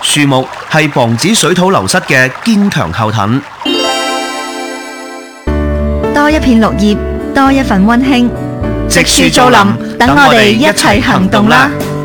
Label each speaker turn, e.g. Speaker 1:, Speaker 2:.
Speaker 1: 樹木係防止水土流失嘅堅強後盾。
Speaker 2: 多一片綠葉，多一份溫馨。植樹造林，等我哋一齊行動啦！